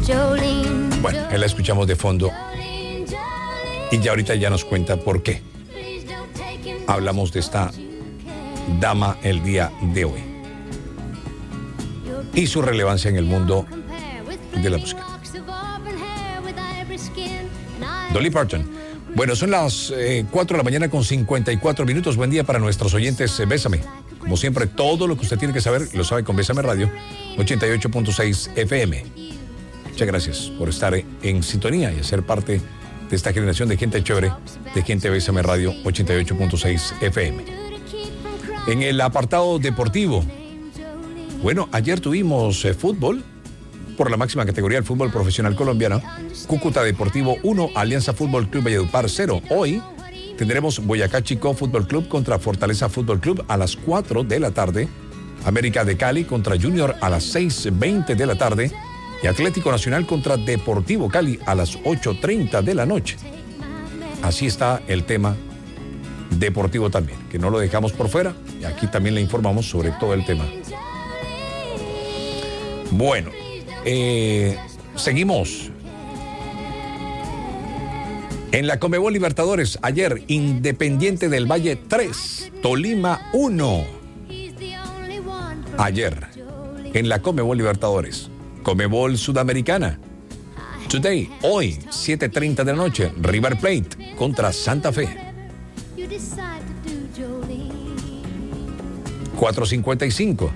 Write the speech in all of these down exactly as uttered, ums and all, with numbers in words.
Bueno, él la escuchamos de fondo y ya ahorita ya nos cuenta por qué hablamos de esta dama el día de hoy y su relevancia en el mundo de la música. Dolly Parton. Bueno, son las eh, cuatro de la mañana con cincuenta y cuatro minutos. Buen día para nuestros oyentes. Eh, Bésame. Como siempre, todo lo que usted tiene que saber lo sabe con Bésame Radio ochenta y ocho punto seis F M. Muchas gracias por estar en sintonía y ser parte de esta generación de gente chévere, de gente Bésame Radio ochenta y ocho punto seis F M. En el apartado deportivo, bueno, ayer tuvimos eh, fútbol por la máxima categoría del fútbol profesional colombiano. Cúcuta Deportivo uno, Alianza Fútbol Club Valledupar cero. Hoy tendremos Boyacá Chicó Fútbol Club contra Fortaleza Fútbol Club a las cuatro de la tarde. América de Cali contra Junior a las seis veinte de la tarde. Y Atlético Nacional contra Deportivo Cali a las ocho treinta de la noche. Así está el tema deportivo también, que no lo dejamos por fuera. Y aquí también le informamos sobre todo el tema. Bueno, eh, seguimos. En la Conmebol Libertadores, ayer, Independiente del Valle tres, Tolima uno. Ayer, en la Conmebol Libertadores, Conmebol Sudamericana. Today, hoy, siete treinta de la noche, River Plate contra Santa Fe. cuatro cincuenta y cinco.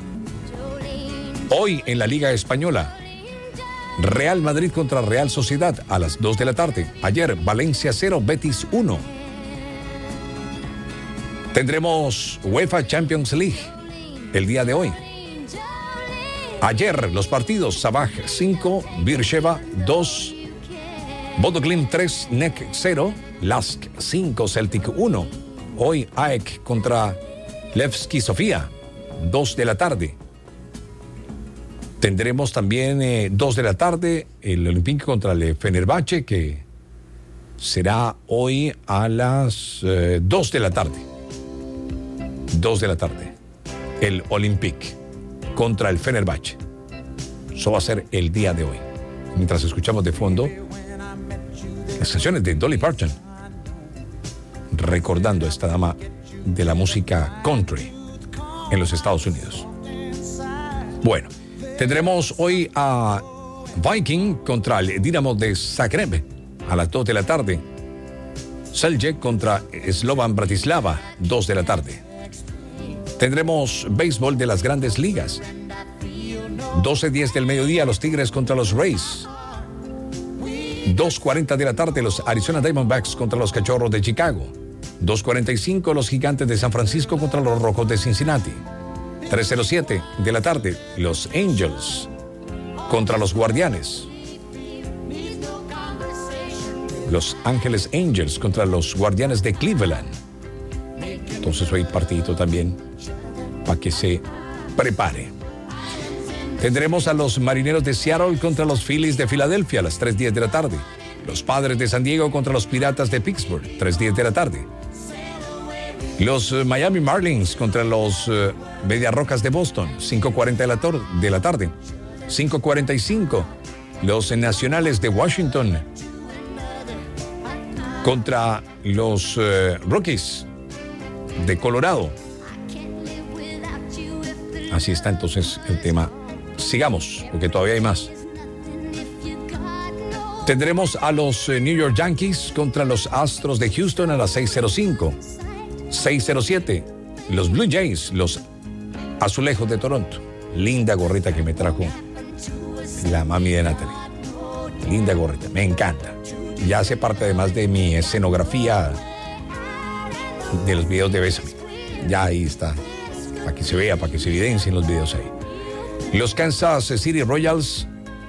Hoy en la Liga Española, Real Madrid contra Real Sociedad a las dos de la tarde. Ayer, Valencia cero, Betis uno. Tendremos UEFA Champions League el día de hoy. Ayer, los partidos: Sabaj cinco, Beersheva dos, Bodo Glimt tres, N E C cero, Lask cinco, Celtic uno. Hoy, A E K contra Levski Sofía, dos de la tarde. Tendremos también eh, dos de la tarde el Olympique contra el Fenerbahce, que será hoy a las eh, dos de la tarde. dos de la tarde. El Olympique contra el Fenerbahce. Eso va a ser el día de hoy. Mientras escuchamos de fondo las canciones de Dolly Parton, recordando a esta dama de la música country en los Estados Unidos. Bueno, tendremos hoy a Viking contra el Dinamo de Zagreb a las dos de la tarde. Celje contra Slovan Bratislava, dos de la tarde. Tendremos béisbol de las grandes ligas. doce diez del mediodía, los Tigres contra los Rays. dos cuarenta de la tarde, los Arizona Diamondbacks contra los Cachorros de Chicago. dos cuarenta y cinco, los Gigantes de San Francisco contra los Rojos de Cincinnati. tres cero siete de la tarde, los Angels contra los Guardianes. Los Ángeles Angels contra los Guardianes de Cleveland. Entonces hoy partidito también para que se prepare. Tendremos a los Marineros de Seattle contra los Phillies de Filadelfia a las tres diez de la tarde. Los Padres de San Diego contra los Piratas de Pittsburgh, tres diez de la tarde. Los uh, Miami Marlins contra los uh, Medias Rojas de Boston, cinco cuarenta de la, tor- de la tarde. cinco cuarenta y cinco, los Nacionales de Washington contra los uh, Rockies de Colorado. Así está entonces el tema. Sigamos, porque todavía hay más. Tendremos a los uh, New York Yankees contra los Astros de Houston a las seis cero cinco. seis cero siete, los Blue Jays, los Azulejos de Toronto. Linda gorrita que me trajo la mami de Natalie. Linda gorrita, me encanta. Ya hace parte además de mi escenografía de los videos de Bésame. Ya ahí está, para que se vea, para que se evidencien los videos ahí. Los Kansas City Royals,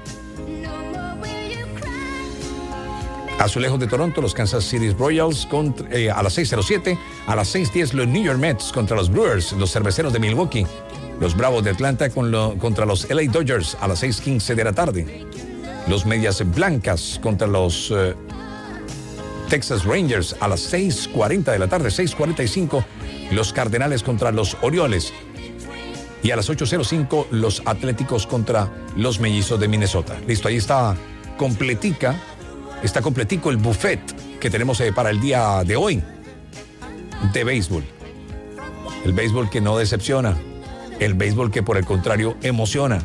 Azulejos de Toronto, los Kansas City Royals contra, eh, a las seis cero siete, a las seis diez los New York Mets contra los Brewers, los Cerveceros de Milwaukee, los Bravos de Atlanta con lo, contra los L A Dodgers a las seis quince de la tarde, los Medias Blancas contra los uh, Texas Rangers a las seis cuarenta de la tarde, seis cuarenta y cinco, los Cardenales contra los Orioles. Y a las ocho cero cinco, los Atléticos contra los Mellizos de Minnesota. Listo, ahí está completica, está completico el buffet que tenemos eh, para el día de hoy de béisbol. El béisbol que no decepciona, el béisbol que por el contrario emociona.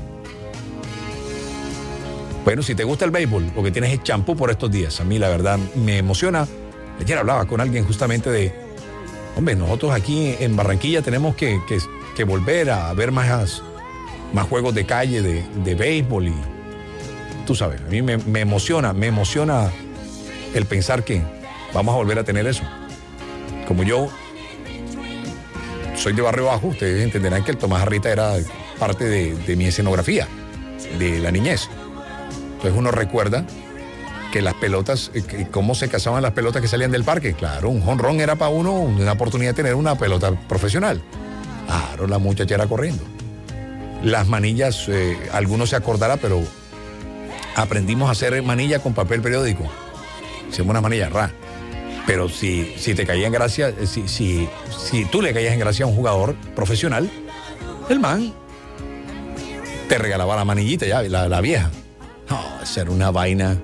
Bueno, si te gusta el béisbol, lo que tienes es champú por estos días. A mí la verdad me emociona. Ayer hablaba con alguien justamente de, hombre, nosotros aquí en Barranquilla tenemos que, que, que volver a ver más, más juegos de calle de, de béisbol y tú sabes, a mí me, me emociona, me emociona el pensar que vamos a volver a tener eso. Como yo soy de Barrio Bajo, ustedes entenderán que el Tomás Jarrita era parte de, de mi escenografía, de la niñez. Entonces uno recuerda que las pelotas, que cómo se cazaban las pelotas que salían del parque. Claro, un jonrón era para uno una oportunidad de tener una pelota profesional. Claro, la muchachera corriendo. Las manillas, eh, algunos se acordará, pero aprendimos a hacer manilla con papel periódico. Hicimos una manilla ra. Pero si, si te caía en gracia, si, si, si tú le caías en gracia a un jugador profesional, el man te regalaba la manillita ya, la, la vieja. No, esa era una vaina.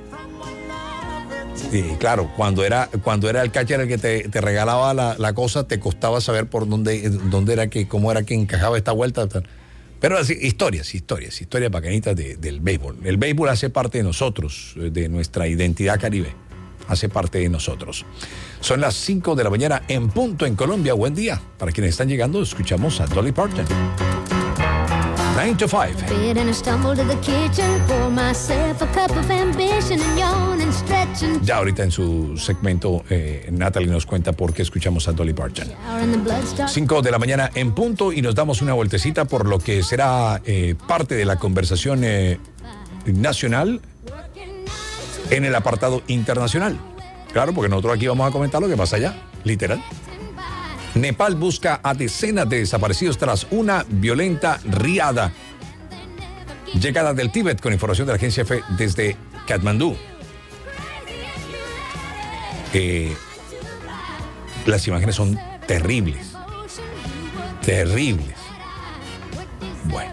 Y claro, cuando era, cuando era el catcher el que te, te regalaba la, la cosa, te costaba saber por dónde, dónde era que, cómo era que encajaba esta vuelta. Pero así, historias, historias, historias bacanitas de, del béisbol. El béisbol hace parte de nosotros, de nuestra identidad caribe. Hace parte de nosotros. Son las cinco de la mañana en punto en Colombia. Buen día. Para quienes están llegando, escuchamos a Dolly Parton. nine to five. Ya ahorita en su segmento, eh, Natalie nos cuenta por qué escuchamos a Dolly Parton. cinco de la mañana en punto y nos damos una vueltecita por lo que será eh, parte de la conversación eh, nacional en el apartado internacional. Claro, porque nosotros aquí vamos a comentar lo que pasa allá, literal. Nepal busca a decenas de desaparecidos tras una violenta riada. Llegada del Tíbet con información de la agencia F desde Katmandú. Eh, las imágenes son terribles. Terribles. Bueno.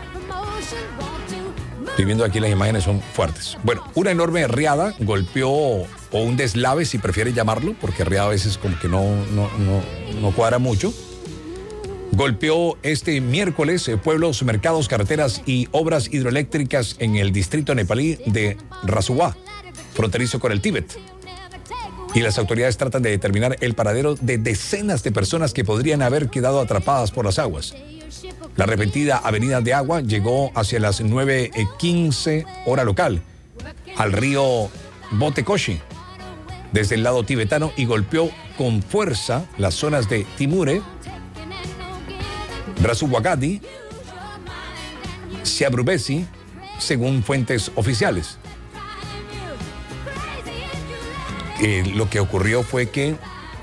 Estoy viendo aquí las imágenes, son fuertes. Bueno, una enorme riada golpeó, o un deslave si prefiere llamarlo, porque riada a veces como que no, no, no, no cuadra mucho. Golpeó este miércoles eh, pueblos, mercados, carreteras y obras hidroeléctricas en el distrito nepalí de Rasuwa, fronterizo con el Tíbet. Y las autoridades tratan de determinar el paradero de decenas de personas que podrían haber quedado atrapadas por las aguas. La repentina avenida de agua llegó hacia las nueve quince hora local al río Botekoshi desde el lado tibetano y golpeó con fuerza las zonas de Timure, Rasuwagadi, Siabrubesi, según fuentes oficiales. Eh, lo que ocurrió fue que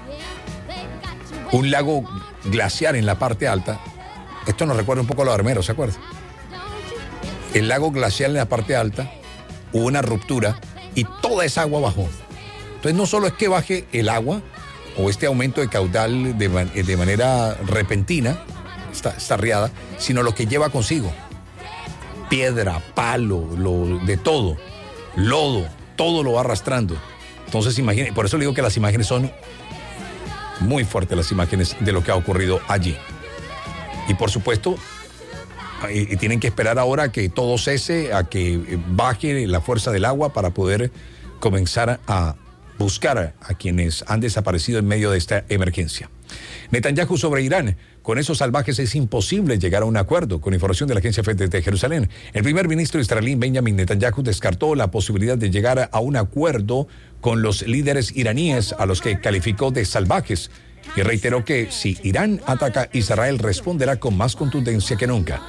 un lago glaciar en la parte alta. Esto nos recuerda un poco a los armeros, ¿se acuerdan? El lago glacial en la parte alta, hubo una ruptura y toda esa agua bajó. Entonces no solo es que baje el agua o este aumento de caudal de, man- de manera repentina, esta, esta riada, sino lo que lleva consigo. Piedra, palo, lo, de todo, lodo, todo lo va arrastrando. Entonces imagínense, por eso le digo que las imágenes son muy fuertes, las imágenes de lo que ha ocurrido allí. Y por supuesto, y, y tienen que esperar ahora a que todo cese, a que baje la fuerza del agua para poder comenzar a buscar a, a quienes han desaparecido en medio de esta emergencia. Netanyahu sobre Irán. Con esos salvajes es imposible llegar a un acuerdo, con información de la agencia F de Jerusalén. El primer ministro israelí Benjamin Netanyahu descartó la posibilidad de llegar a un acuerdo con los líderes iraníes, a los que calificó de salvajes, y reiteró que si Irán ataca, Israel responderá con más contundencia que nunca.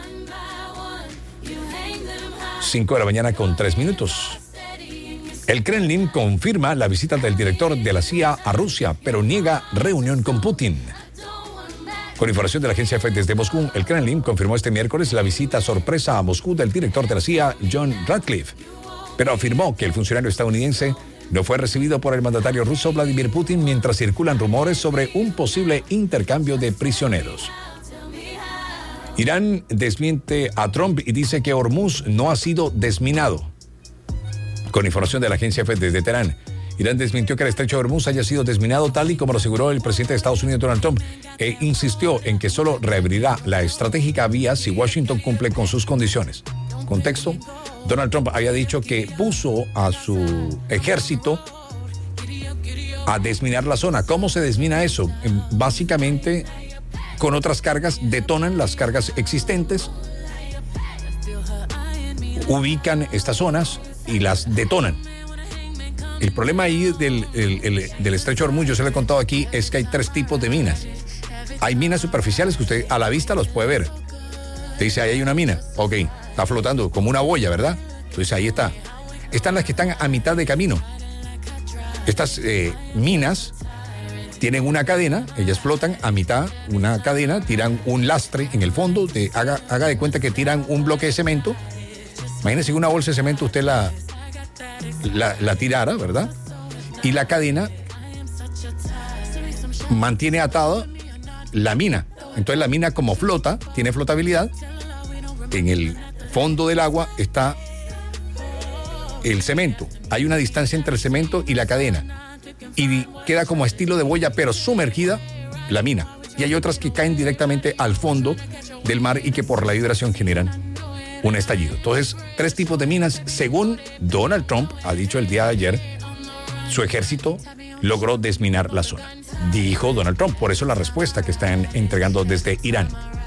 cinco de la mañana con tres minutos. El Kremlin confirma la visita del director de la C I A a Rusia, pero niega reunión con Putin. Con información de la agencia F desde Moscú, el Kremlin confirmó este miércoles la visita sorpresa a Moscú del director de la C I A, John Ratcliffe, pero afirmó que el funcionario estadounidense no fue recibido por el mandatario ruso Vladimir Putin mientras circulan rumores sobre un posible intercambio de prisioneros. Irán desmiente a Trump y dice que Hormuz no ha sido desminado. Con información de la agencia F desde Teherán, Irán desmintió que el estrecho de Hormuz haya sido desminado tal y como lo aseguró el presidente de Estados Unidos, Donald Trump, e insistió en que solo reabrirá la estratégica vía si Washington cumple con sus condiciones. Contexto, Donald Trump había dicho que puso a su ejército a desminar la zona. ¿Cómo se desmina eso? Básicamente, con otras cargas, detonan las cargas existentes, ubican estas zonas y las detonan. El problema ahí del, el, el, del estrecho de Hormuz, yo se lo he contado aquí, es que hay tres tipos de minas. Hay minas superficiales que usted a la vista los puede ver. Te dice, ahí hay una mina. Ok, está flotando como una boya, ¿verdad? Entonces ahí está. Están las que están a mitad de camino. Estas eh, minas tienen una cadena, ellas flotan a mitad, una cadena, tiran un lastre en el fondo, te haga, haga de cuenta que tiran un bloque de cemento. Imagínese que una bolsa de cemento usted la, la, la tirara, ¿verdad? Y la cadena mantiene atada la mina. Entonces la mina, como flota, tiene flotabilidad, en el fondo del agua está el cemento. Hay una distancia entre el cemento y la cadena. Y queda como estilo de boya, pero sumergida la mina. Y hay otras que caen directamente al fondo del mar y que por la vibración generan un estallido. Entonces, tres tipos de minas. Según Donald Trump ha dicho el día de ayer, su ejército logró desminar la zona. Dijo Donald Trump. Por eso la respuesta que están entregando desde Irán.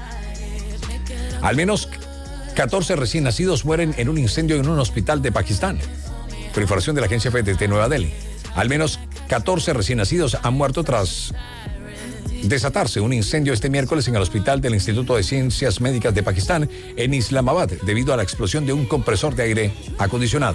Al menos catorce recién nacidos mueren en un incendio en un hospital de Pakistán. Por información de la agencia F de Nueva Delhi. Al menos catorce recién nacidos han muerto tras desatarse un incendio este miércoles en el hospital del Instituto de Ciencias Médicas de Pakistán en Islamabad debido a la explosión de un compresor de aire acondicionado.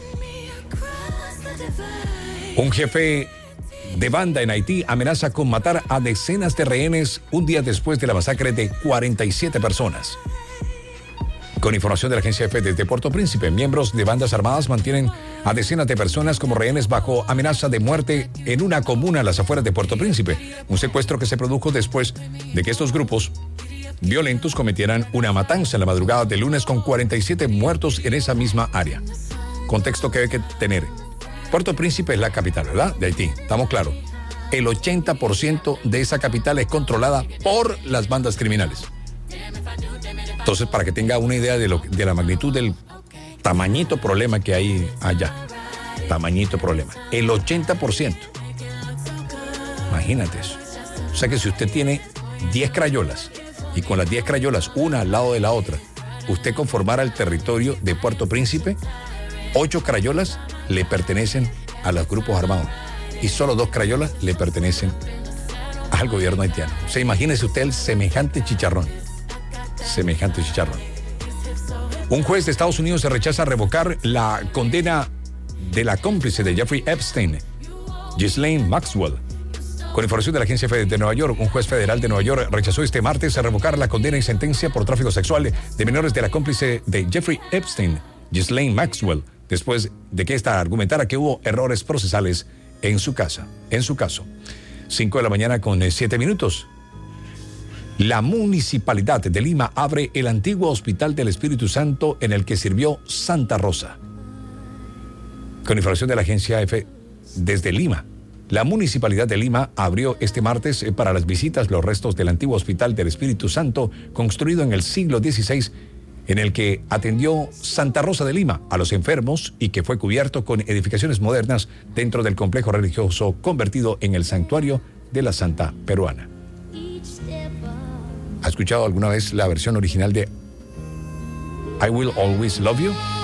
Un jefe de banda en Haití amenaza con matar a decenas de rehenes un día después de la masacre de cuarenta y siete personas. Con información de la agencia F desde Puerto Príncipe, miembros de bandas armadas mantienen a decenas de personas como rehenes bajo amenaza de muerte en una comuna a las afueras de Puerto Príncipe. Un secuestro que se produjo después de que estos grupos violentos cometieran una matanza en la madrugada del lunes con cuarenta y siete muertos en esa misma área. Contexto que hay que tener. Puerto Príncipe es la capital, ¿verdad? De Haití, estamos claros. El ochenta por ciento de esa capital es controlada por las bandas criminales. Entonces, para que tenga una idea de, lo, de la magnitud del tamañito problema que hay allá. Tamañito problema. El ochenta por ciento. Imagínate eso. O sea que si usted tiene diez crayolas y con las diez crayolas, una al lado de la otra, usted conformara el territorio de Puerto Príncipe, ocho crayolas le pertenecen a los grupos armados y solo dos crayolas le pertenecen al gobierno haitiano. O sea, imagínese usted el semejante chicharrón. Semejante chicharrón. Un juez de Estados Unidos se rechaza revocar la condena de la cómplice de Jeffrey Epstein, Ghislaine Maxwell. Con información de la agencia F de Nueva York, un juez federal de Nueva York rechazó este martes revocar la condena y sentencia por tráfico sexual de menores de la cómplice de Jeffrey Epstein, Ghislaine Maxwell, después de que ésta argumentara que hubo errores procesales en su casa, en su caso. Cinco de la mañana con siete minutos. La Municipalidad de Lima abre el antiguo Hospital del Espíritu Santo en el que sirvió Santa Rosa. Con información de la agencia F desde Lima, la Municipalidad de Lima abrió este martes para las visitas los restos del antiguo Hospital del Espíritu Santo construido en el siglo dieciséis, en el que atendió Santa Rosa de Lima a los enfermos y que fue cubierto con edificaciones modernas dentro del complejo religioso convertido en el santuario de la Santa Peruana. ¿Ha escuchado alguna vez la versión original de I Will Always Love You?